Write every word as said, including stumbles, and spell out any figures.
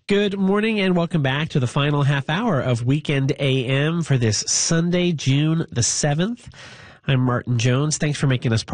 Good morning and welcome back to the final half hour of Weekend A M for this Sunday, June the seventh. I'm Martin Jones. Thanks for making us part